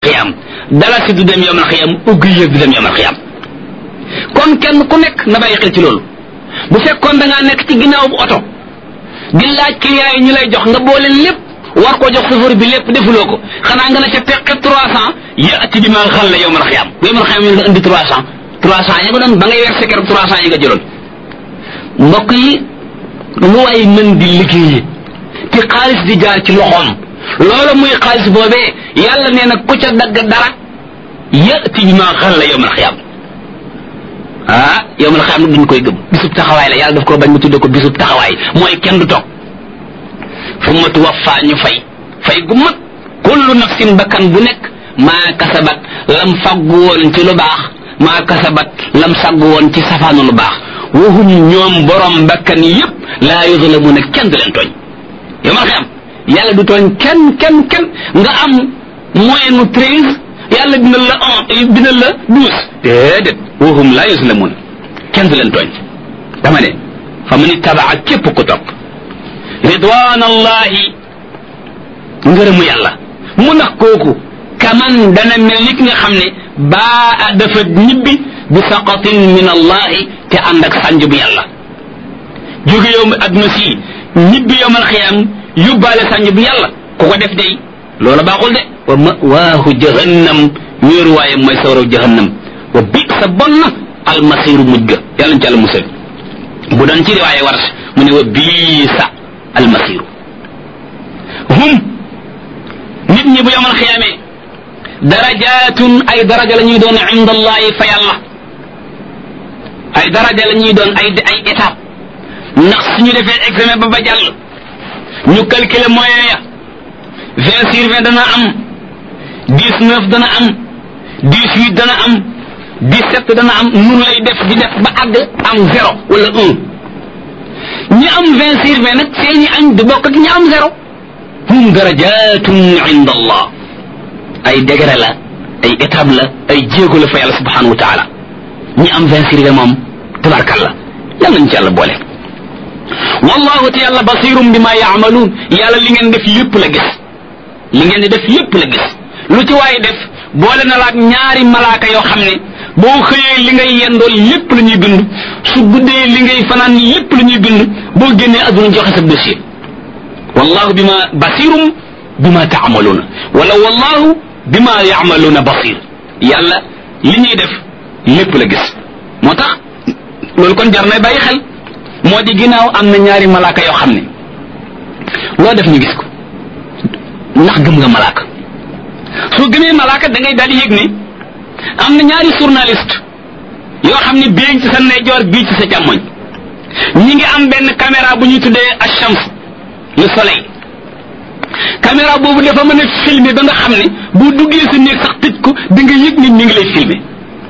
qiyam dala si du dem yawmal qiyam uggi yëg du dem yawmal qiyam kon kenn ku nekk na bàyyi xel ci loolu bu fekkoon da ngaa nekk ci ginnaaw bu oto di laaj client yi ñu lay jox nga boole lépp war ko jox chauffeur bi lépp defuloo ko xanaa nga ne ca teqe 300 yaati bi ma xal la yawmal qiyam bu yawmal qiyam nga indi 300 yi nga doon ba ngay verser keroog 300 yi nga jëloon mbokk yi lu waay mën di liggéey te xaalis di jaar ci loxoom loolu muy xaalis boobee yàlla nee na ku ca dagg dara yaati bi ma xal la yawmal qiyam yawmal qiyam nag duñ koy gëm bisub taxawaay la yàlla daf ko bañ mu tudde ko bisub taxawaay mooy kenn du toog fu ma tuwaffa ñu fay gu mat kullu nafsin bakkan bu nekk maa kasabat lam faggu woon ci lu baax maa kasabat lam saggu woon ci safaanu lu baax wahum ñoom borom bakkan yépp laa yuzlamuna kenn du leen tooñ yawmal qiyam yàlla du tooñ kenn nga am moyenne 13 yàlla bindal la 12 déedéet wahum laa yuzlamuna kenn du leen tooñ dama ne fa man ittabaa képp ku topp ridwanallahi ngërëmu yàlla mu ndax kooku kaman dana mel ni ki nga xam ne baa dafa ñibbi bi saqatin min allahi te ànd ak sànj bu yàlla jóge yow adduna si ñibbi yawmal qiyam yóbbaale sànj bu yàlla ku ko def day loola baaxul de wa mawaahu jahannam wéeruwaayam mooy sawraw jahannam wa bi sa bon na almasiru mujj ga yàlla ñu ci àlla musal bu doon ci riwaaye wars mu ne wa biisa almasiru hum nit ñi bu yawmal qiyaamee darajatun ay daraja la ñuy doon inda allahi fa yàlla ay daraja la ñuy doon ay étape ndax suñu defee examen ba jàll ñu calculer moyen ya 20 sur 20 dana am 19 dana am 18 dana am 17 dana am nun lay def di def ba àgg am 0 wala 1 ñi am 20 sur 20 nag seeni añ du bokk ak ñi am 0 hum darajatun inda allah ay degré la ay étape la ay jéego la fa yàlla subhanahu wa taala ñi am 20 sur 20 moom tabarkalla yàlla nañ ci yàlla boole wallahu te yàlla basirum bima yaamaluun yàlla li ngeen def lépp la gis li ngeen di def lépp la gis lu ci waaye def boole na laak ñaari malaaka yoo xam ne boo xëyee li ngay yendool lépp la ñuy bind su guddee li ngay fanaan lépp la ñuy bind boo génnee adduna joxe sa dossier wallahu bima basirum bima taamaluuna wala wallahu bima yaamaluuna basir yàlla li ñuy def lépp la gis moo tax loolu kon jar na bàyyi xel moo di ginnaaw am na ñaari malaaka yoo xam ne loo def ñu gis ko ndax gëm nga malaaka soo gëmee malaaka da ngay daal di yëg ne am na ñaari journaliste yoo xam ne bii ci sa ndeyjoor bii ci sa càmmoñ ñi ngi am benn caméra bu ñuy tuddee ash-shams le soleil caméra boobu dafa mën a filmer ba nga xam ne bu duggee sa néeg sax tëj ko di nga yëg ni mi ngi lay filmer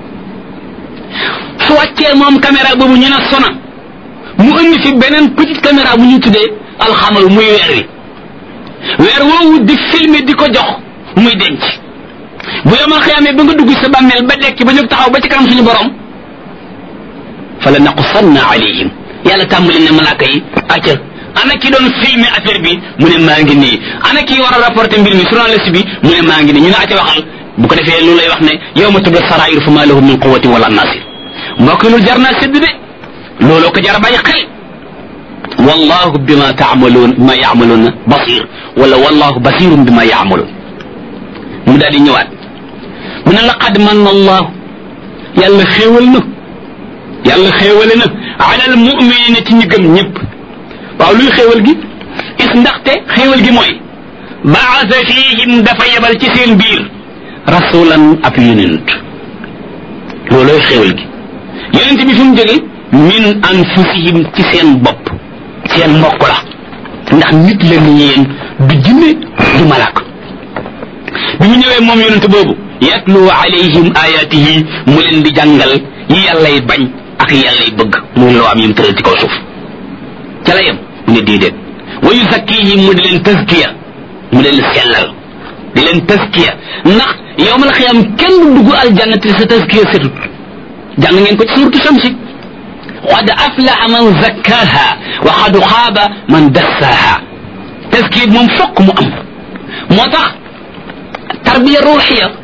su wàccee moom caméra boobu ñu ne sona mu indi fi beneen petite caméra bu ñuy tuddee alxamal muy weer woowu di filmer di ko jox muy denc bu yawmal qiyaama ba nga dugg sa bàmmeel ba dekk ba jóg taxaw ba ci kanam suñu borom fa la naqussanna alayhim yàlla tàmbali ne malaaka yi acca ana ki doon filmer affaire bi mu ne maa ngi nii ana ki war a rapporter mbir mi journaliste bi mu ne maa ngi nii ñu ne acca waxal bu ko defee loolu lay wax ne yawma tubla sarair fa ma lahu min quwwatin wala nasir mbokk yi loolu jar naa sédd de looloo ko jar a bàyyi xel wallahu bima taamaluun bima yaamaluuna basir wala wallahu basirun bima yaamaluun mu daal di ñëwaat mu ne laqad manna allahu yàlla xéewale na ala al muminina ci ñi gëm ñëpp waaw luy xéewal gi ndaxte xéewal gi mooy baasa fihim dafa yebal ci seen biir rasulan ab yonent loolooy xéewal gi yonent bi fu mu jóge min anfusihim ci seen bopp seen mbokk la ndax nit la ni yéen du jinne du malaaka bi mu ñëwee moom yonent boobu yatlu alayhim ayatihi mu leen di jàngal yi yàllay bañ ak yàllay bëgg muy loo am yim tëral ci kaw suuf ca la yem mu ne déedéet wa yuzakkihim mu di leen tazkiya mu leen sellal di leen tazkiya ndax yawmal xiyaam kenn du dugg aljanna te sa tazkiya setut jàng ngeen ko ci suuratu Shamsi qad aflaha man zakkaha wa qad xaaba man dassaha tazkiya moom fokk mu am moo tax tarbiya ruuxiya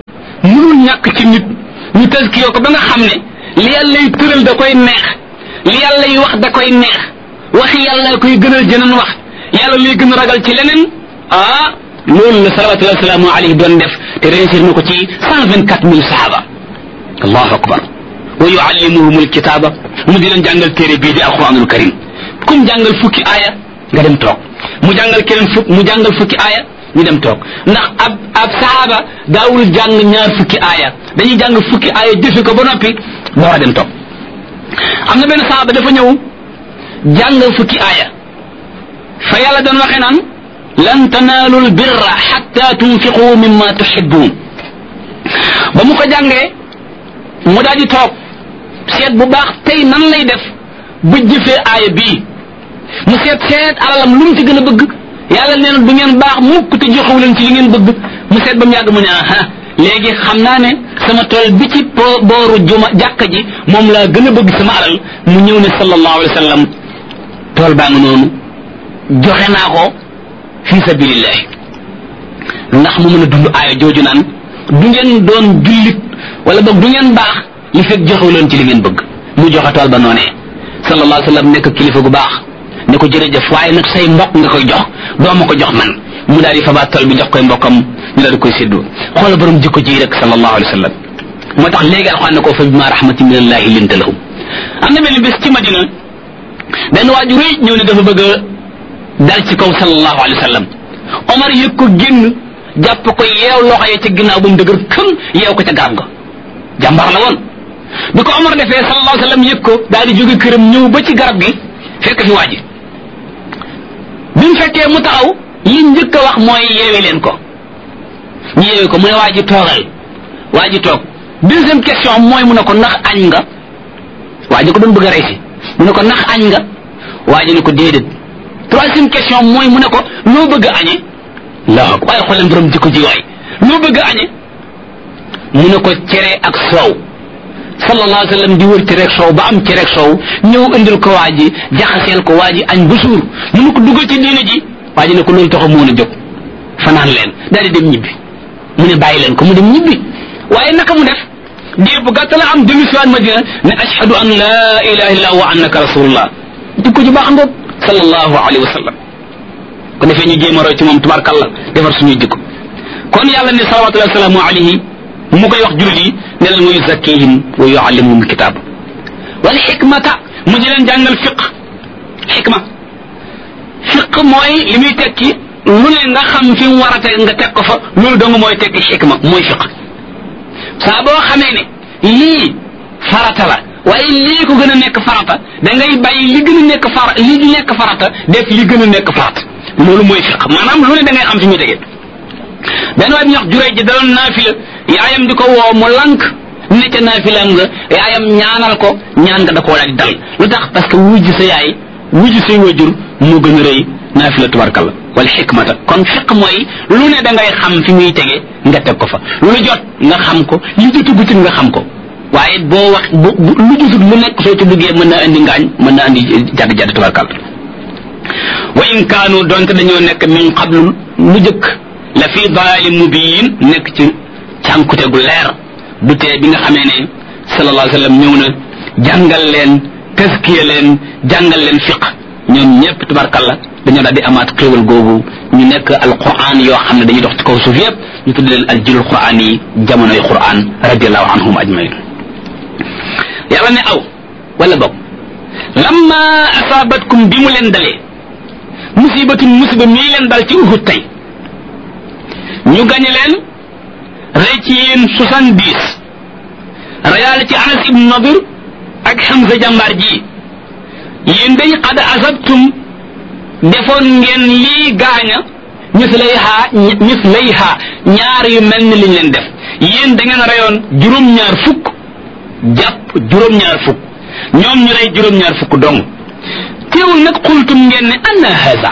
mënul ñàkk ci nit ñu taskiyoo ko ba nga xam ne li yàlla yi tëral da koy neex li yàlla yi wax da koy neex waxi yàlla koy gënal jëneen wax yàlla lay gën a ragal ci leneen loolu la salawatullahi wasalaamu alayhi doon def te réussir na ko ci 124,000 sahaba allahu akbar wa yuallimuhum alkitaba mu di leen jàngal téere bii di alquranul karim kum jàngal fukki aaya nga dem toog mu jàngal keneen mu jàngal fukki aaya ñu dem toog ndax ab sahaba daawul jàng ñaar fukki aaya dañuy jàng fukki aaya jëfe ko ba noppi door a dem toog am na benn sahaba dafa ñëw jàng fukki aaya fa yàlla doon waxe naan lan tanaalu albirra xatta tunfiqu mimma tuhibbun ba mu ko jàngee mu daal di toog seet bu baax tey nan lay def ba jëfee aaya bii mu seet alalam lu mu ci gën a bëgg yàlla nee na du ngeen baax mukk te joxewu leen ci li ngeen bëgg mu seet ba mu yàgg mu ne léegi xam naa ne sama tool bi ci booru jàkka ji moom laa gën a bëgg sama alal mu ñëw ne sallallahu alayhi wa sallam tool baa nga noonu joxe naa ko fi sabilillah ndax mu mën a dund aaya jooju naan du ngeen doon jullit wala boog du ngeen baax li fekk joxewu leen ci li ngeen bëgg mu joxe tool ba noonee sallallahu alayhi wa sallam nekk kilifa gu baax ne ko jërëjëf waaye nag say mbokk nga koy jox doo ma ko jox man mu daal di fabaat tool bi jox koy mbokkam ñu daal di koy séddoo xoola borom jikko ji rek sallallahu alayhi wa sallam moo tax léegi alxuraan ne ko fa bima rahmatin min allahi linta lahum am na benn bés ci Madina benn waaju rëy ñëw ne dafa bëgg a dal ci kaw sallallahu alayhi wa sallam Omar yëg ko génn jàpp ko yeew loxo yi ca ginnaaw ba mu dëgër këm yeew ko ca garab ga jàmbaar la woon bi ko Omar defee sallallahu alayhi wa sallam yëg ko daal di jóge këram ñëw ba ci garab gi fekk fi waa ji bi mu fekkee mu taxaw li njëkk a wax mooy yeewi leen ko ñu yeewi ko mu ne waa ji toogal waa ji toog deuxième question mooy mu ne ko ndax añ nga waa ji ko doon bëgg a rey si mu ne ko ndax añ nga waa ji ne ko déedéet troisième question mooy mu ne ko loo bëgg a añe laa ko waaye xooleen borom jikko ji waay loo bëgg a añe mu ne ko cere ak soow sallallahu alayhi wa sallam di wër cere ak soow ba am cere ak soow ñëw indil ko waa ji jaxaseel ko waa ji añ ba suur mu ne ko dugal ci diine ji waa ji ne ko loolu taxaw mu woon a jóg fanaan leen daal di dem ñibbi mu ne bàyyi leen ko mu dem ñibbi waaye naka mu def diir bu gàtt la am demi siwaat Madina ne ashhadu an la ilaha illallah wa annaka rasulullah jikko ji baax ngoog sallallahu alayhi wa sallam ko defee ñu jéem a roy ci moom tubaarkàlla defar suñuy jikko kon yàlla ne salawatullahi wa salaamu alayhi mu koy wax jullit yi ne leen wa yuzakkihim wa yuallimuhum alkitab wal xikmata mu di leen jàngal xikma mooy li muy tekki lu ne nga xam fi mu war a teg nga teg ko fa loolu dong mooy tekki xikma mooy fiq saa boo xamee ne lii farata la waaye lii ko gën a nekk farata da ngay bàyyi li gën a nekk li nekk farata def li gën a nekk farata loolu mooy fiq maanaam lu ne da ngay xam fi muy tegee benn waay bi ñuy wax Juray ji daloon naafila yaayam di ko woo mu lank ne ca naafilaam nga yaayam ñaanal ko ñaan nga da koo daal di dal lu tax parce que wujj sa yaay wujj say wajur moo gën a rëy naafila tubarkalla wal xikmata kon fiq mooy lu ne da ngay xam fi muy tege nga teg ko fa lu jot nga xam ko li jotugut nga xam ko waaye boo wax lu jotut lu nekk soo ci duggee mën na andi ngaañ mën na andi jadd tubarkalla wa in kaanu donte dañoo nekk min qablu lu jëkk la fi dalaalin mubiin nekk ci cànkute gu leer du tee bi nga xamee ne sallallahu alayhi wa sallam ñëw na jàngal leen taskiya leen jàngal leen fiq ñoom ñëpp tubarkalla dañoo daal di amaat xéewal googu ñu nekk alquran yoo xam ne dañuy dox ci kaw suuf yëpp ñu tudd leen aljilul quran yi jamonoy quran radiallahu anhum ajmain yàlla ne aw wala bokk lamma asaabatkum bi mu leen dalee musibatun musiba mii leen dal ci Uhud tey ñu gañe leen rey ci yéen 70 reyaale ci Anas ibn Nadir ak Hamza jàmbaar ji yéen day qad asabtum defoon ngeen lii gaaña mislayha ñaar yu mel ni liñ leen def yéen da ngeen reyoon juróom-ñaar fukk jàpp juróom-ñaar fukk ñoom ñu rey juróom-ñaar fukk dong teewul nag xultum ngeen ne anna haza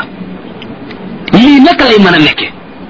lii naka lay mën a nekke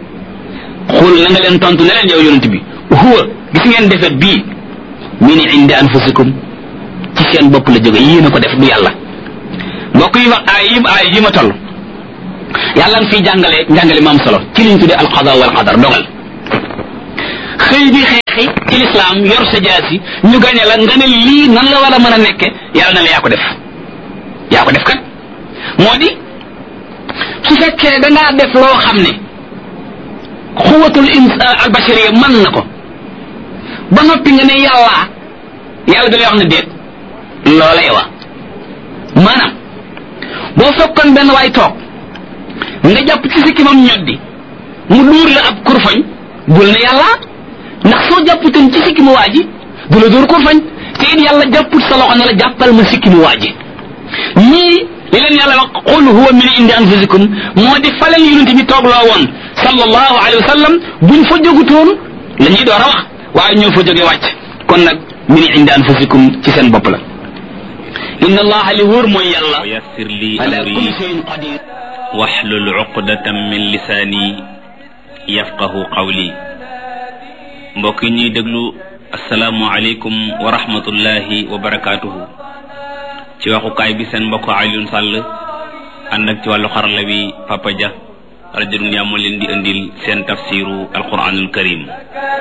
xul la nga leen tontu ne leen yow yonent bi huwa gis ngeen defet bii min indi anfusikum ci seen bopp la jóge yéen a ko def du yàlla mbokk yi wax ay yi ma toll yàlla nga fiy jàngale njàngale maam solo ci liñ tuddee alqada wal qadar dogal xëy di xeex ci lislaam yor sa jaasi ñu gañe la nga ne lii nan la war a mën a nekke yàlla na la yaa ko def kat moo di su fekkee dangaa def loo xam ne xuwatul albashariya mën na ko ba noppi nga ne yàlla da lay wax ne déet loolay wax maanaam boo fekkoon benn waay toog nga jàpp ci sikkimam ñoddi mu duur la ab kurfañ bul ne yàlla ndax soo jàpputoon ci sikkimu waa ji du la dóor kurfañ te it yàlla jàpput sa loxo ne la jàppal ma sikkimu waa ji ñii li leen yàlla wax qul huwa min indi anfusikum moo di fa leen yonent bi toog loo woon sallallahu alayhi wa sallam buñ fa jógutoon la ñuy door a wax waaye ñoo fa jóge wàcc kon nag min indi anfusikum ci seen bopp la inna allaha li wóor mooy yàlla wa yassir li amri wahlul uqdatan min lisaani yafqahu qawli mbokk yi ñuy déglu asalaamu aleykum wa rahmatullahi wa barakaatuhu ci waxukaay bi seen mbokk Alioune Sall ànd ak ci wàllu xarala bi Papa Dia rajo Dunya moo leen di indil seen tafsiru alquranul karim